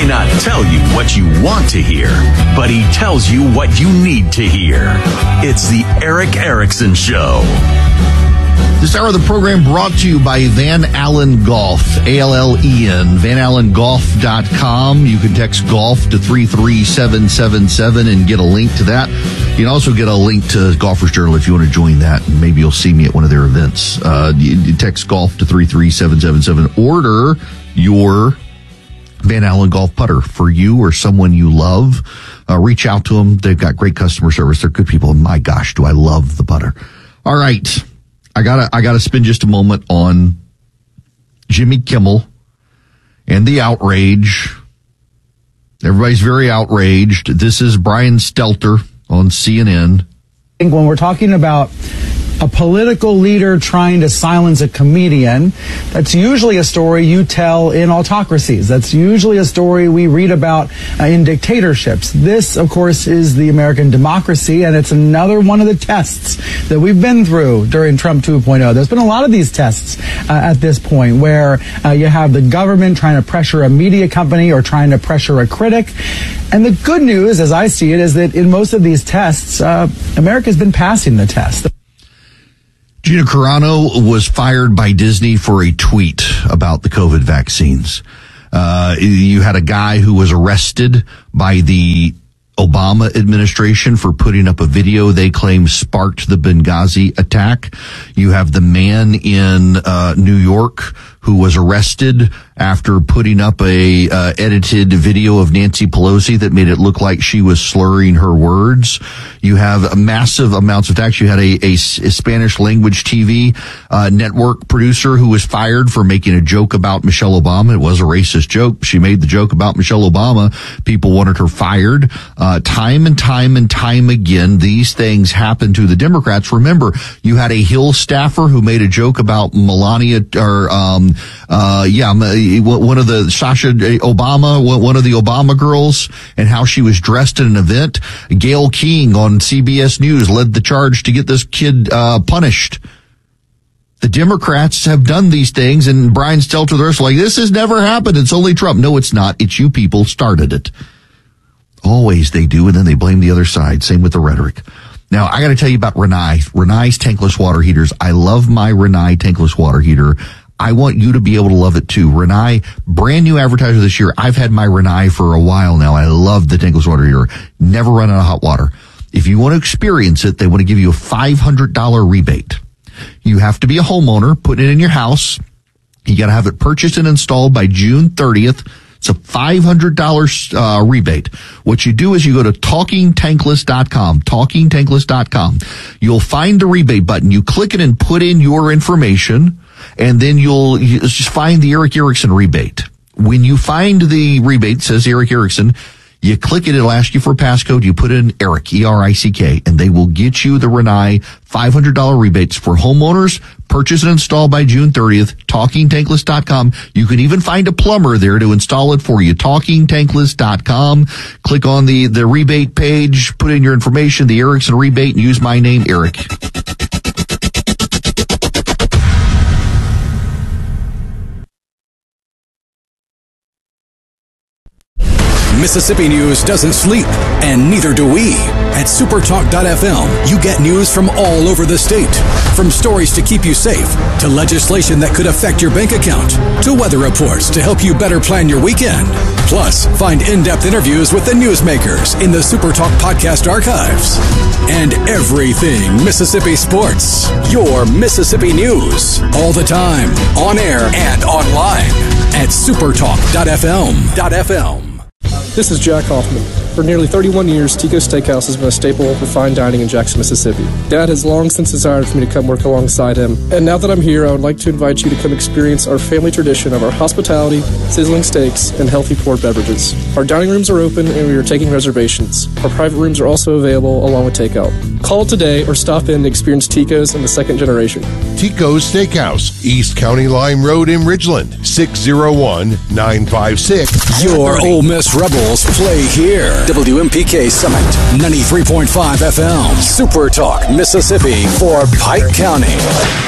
not tell you what you want to hear, but he tells you what you need to hear. It's the Erick Erickson Show. This hour of the program brought to you by Van Allen Golf, ALLEN, VanAllenGolf.com. You can text golf to 33777 and get a link to that. You can also get a link to Golfers Journal if you want to join that, and maybe you'll see me at one of their events. You text golf to 33777. Order your Van Allen Golf putter for you or someone you love. Reach out to them. They've got great customer service. They're good people. And my gosh, do I love the putter. All right. I gotta spend just a moment on Jimmy Kimmel and the outrage. Everybody's very outraged. This is Brian Stelter on CNN. I think when we're talking about a political leader trying to silence a comedian, that's usually a story you tell in autocracies. That's usually a story we read about in dictatorships. This, of course, is the American democracy, and it's another one of the tests that we've been through during Trump 2.0. There's been a lot of these tests at this point where you have the government trying to pressure a media company or trying to pressure a critic. And the good news, as I see it, is that in most of these tests, America's been passing the test. Gina Carano was fired by Disney for a tweet about the COVID vaccines. You had a guy who was arrested by the Obama administration for putting up a video they claim sparked the Benghazi attack. You have the man in New York who was arrested after putting up a edited video of Nancy Pelosi that made it look like she was slurring her words. You have massive amounts of attacks. You had a Spanish language TV network producer who was fired for making a joke about Michelle Obama. It was a racist joke. She made the joke about Michelle Obama. People wanted her fired. Time and time again, these things happen to the Democrats. Remember, you had a Hill staffer who made a joke about Melania, one of the Sasha Obama, one of the Obama girls, and how she was dressed at an event. Gayle King on CBS News led the charge to get this kid punished. The Democrats have done these things, and Brian Stelter, the rest are like, this has never happened. It's only Trump. No, it's not. It's you people started it. Always they do, and then they blame the other side. Same with the rhetoric. Now, I got to tell you about Rinnai's tankless water heaters. I love my Rinnai tankless water heater. I want you to be able to love it too. Rinnai, brand new advertiser this year. I've had my Rinnai for a while now. I love the tankless water heater. Never run out of hot water. If you want to experience it, they want to give you a $500 rebate. You have to be a homeowner, put it in your house. You got to have it purchased and installed by June 30th. It's a $500 rebate. What you do is you go to TalkingTankless.com, TalkingTankless.com. You'll find the rebate button. You click it and put in your information, and then you'll just find the Erick Erickson rebate. When you find the rebate, it says Erick Erickson, you click it, it'll ask you for a passcode, you put in Erick, E-R-I-C-K, and they will get you the Rinnai $500 rebates for homeowners. Purchase and install by June 30th, TalkingTankless.com. You can even find a plumber there to install it for you, TalkingTankless.com. Click on the rebate page, put in your information, the Erickson rebate, and use my name, Erick. Mississippi news doesn't sleep, and neither do we. At supertalk.fm, you get news from all over the state. From stories to keep you safe, to legislation that could affect your bank account, to weather reports to help you better plan your weekend. Plus, find in-depth interviews with the newsmakers in the Supertalk podcast archives. And everything Mississippi sports. Your Mississippi news. All the time, on air and online. At supertalk.fm. This is Jack Hoffman. For nearly 31 years, Tico's Steakhouse has been a staple for fine dining in Jackson, Mississippi. Dad has long since desired for me to come work alongside him, and now that I'm here, I would like to invite you to come experience our family tradition of our hospitality, sizzling steaks, and healthy poured beverages. Our dining rooms are open, and we are taking reservations. Our private rooms are also available, along with takeout. Call today or stop in to experience Tico's in the second generation. Tico's Steakhouse, East County Line Road in Ridgeland, 601-956. Your Ole Miss Rebels play here. WMPK Summit, 93.5 FM. Super Talk, Mississippi for Pike County.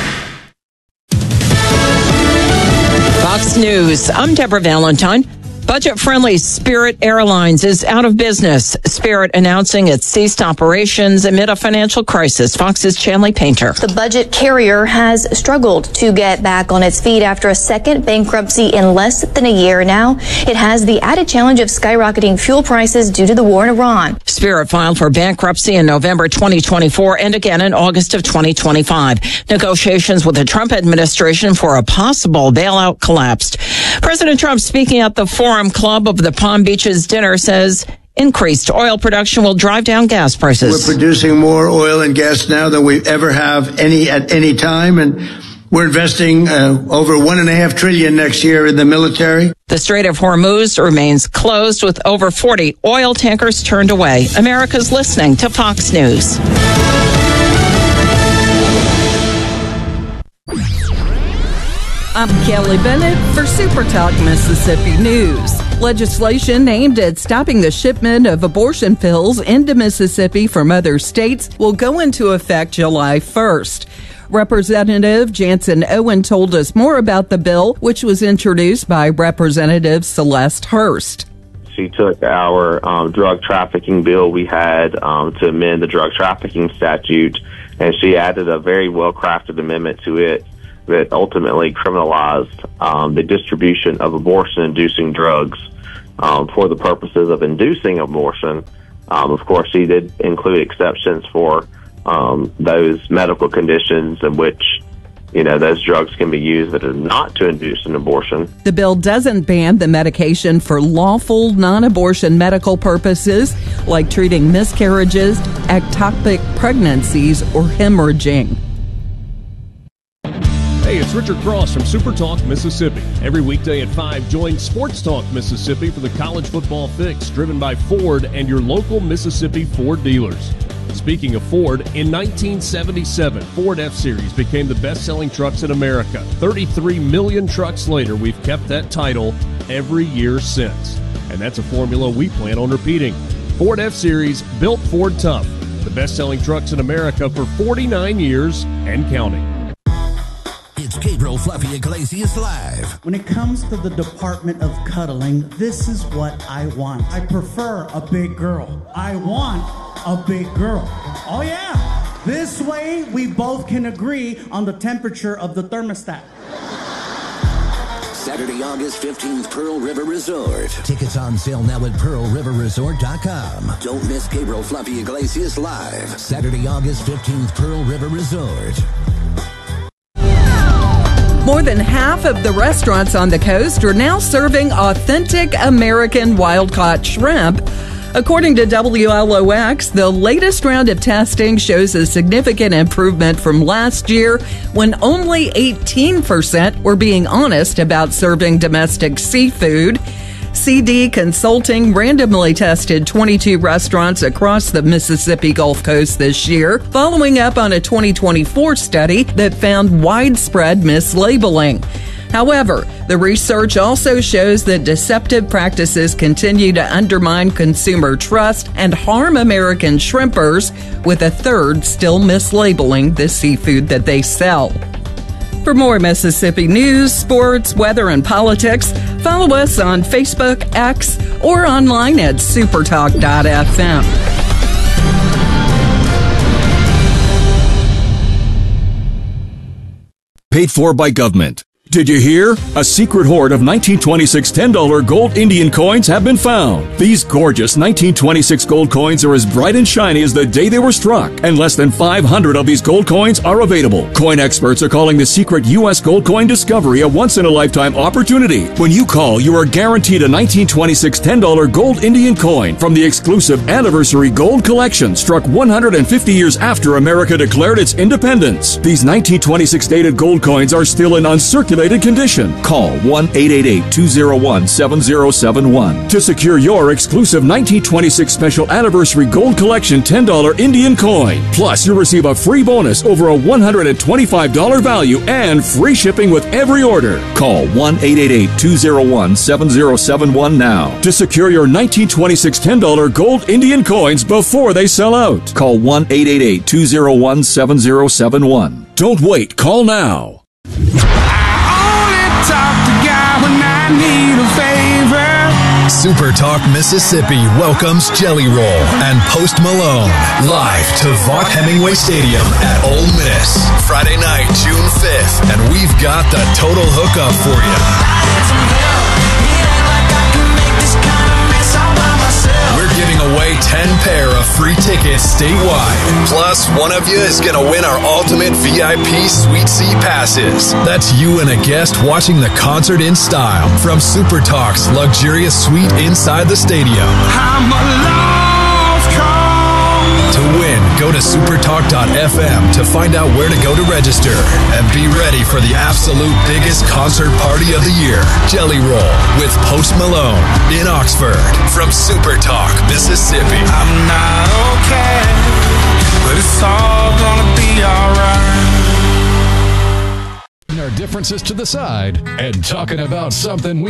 Fox News. I'm Deborah Valentine. Budget-friendly Spirit Airlines is out of business. Spirit announcing it ceased operations amid a financial crisis. Fox's Chanley Painter. The budget carrier has struggled to get back on its feet after a second bankruptcy in less than a year now. It has the added challenge of skyrocketing fuel prices due to the war in Iran. Spirit filed for bankruptcy in November 2024 and again in August of 2025. Negotiations with the Trump administration for a possible bailout collapsed. President Trump, speaking at the Forum Club of the Palm Beaches dinner, says increased oil production will drive down gas prices. We're producing more oil and gas now than we ever have at any time, and we're investing over $1.5 trillion next year in the military. The Strait of Hormuz remains closed with over 40 oil tankers turned away. America's listening to Fox News. I'm Kelly Bennett for Super Talk Mississippi News. Legislation aimed at stopping the shipment of abortion pills into Mississippi from other states will go into effect July 1st. Representative Jansen Owen told us more about the bill, which was introduced by Representative Celeste Hurst. She took our drug trafficking bill we had to amend the drug trafficking statute, and she added a very well-crafted amendment to it that ultimately criminalized the distribution of abortion-inducing drugs for the purposes of inducing abortion. Of course, she did include exceptions for those medical conditions in which, those drugs can be used that are not to induce an abortion. The bill doesn't ban the medication for lawful non-abortion medical purposes, like treating miscarriages, ectopic pregnancies, or hemorrhaging. Hey, it's Richard Cross from Super Talk Mississippi. Every weekday at 5, join Sports Talk Mississippi for the college football fix, driven by Ford and your local Mississippi Ford dealers. Speaking of Ford, in 1977, Ford F-Series became the best-selling trucks in America. 33 million trucks later, we've kept that title every year since. And that's a formula we plan on repeating. Ford F-Series, built Ford tough. The best-selling trucks in America for 49 years and counting. It's Gabriel Fluffy Iglesias Live. When it comes to the department of cuddling, this is what I want. I prefer a big girl. I want a big girl. Oh yeah. This way we both can agree on the temperature of the thermostat. Saturday, August 15th, Pearl River Resort. Tickets on sale now at PearlRiverResort.com. Don't miss Gabriel Fluffy Iglesias Live. Saturday, August 15th, Pearl River Resort. More than half of the restaurants on the coast are now serving authentic American wild-caught shrimp. According to WLOX, the latest round of testing shows a significant improvement from last year, when only 18% were being honest about serving domestic seafood. CD Consulting randomly tested 22 restaurants across the Mississippi Gulf Coast this year, following up on a 2024 study that found widespread mislabeling. However, the research also shows that deceptive practices continue to undermine consumer trust and harm American shrimpers, with a third still mislabeling the seafood that they sell. For more Mississippi news, sports, weather, and politics, follow us on Facebook, X, or online at supertalk.fm. Paid for by government. Did you hear? A secret hoard of 1926 $10 gold Indian coins have been found. These gorgeous 1926 gold coins are as bright and shiny as the day they were struck, and less than 500 of these gold coins are available. Coin experts are calling the secret U.S. gold coin discovery a once-in-a-lifetime opportunity. When you call, you are guaranteed a 1926 $10 gold Indian coin from the exclusive Anniversary Gold Collection, struck 150 years after America declared its independence. These 1926 dated gold coins are still in uncirculated condition. Call 1-888-201-7071 to secure your exclusive 1926 Special Anniversary Gold Collection $10 Indian coin. Plus, you'll receive a free bonus over a $125 value and free shipping with every order. Call 1-888-201-7071 now to secure your 1926 $10 gold Indian coins before they sell out. Call 1-888-201-7071. Don't wait. Call now. Talk to God when I need a favor. Super Talk Mississippi welcomes Jelly Roll and Post Malone live to Vaught Hemingway Stadium at Ole Miss Friday night, June 5th, and we've got the total hookup for you. We're giving away 10 pair of free tickets statewide. Plus, one of you is going to win our ultimate VIP Suite C passes. That's you and a guest watching the concert in style from Super Talk's luxurious suite inside the stadium. To win, go to supertalk.fm to find out where to go to register. And be ready for the absolute biggest concert party of the year, Jelly Roll with Post Malone in Oxford from Super Talk, Mississippi. I'm not okay, but it's all gonna be alright. Our differences to the side and talking about something we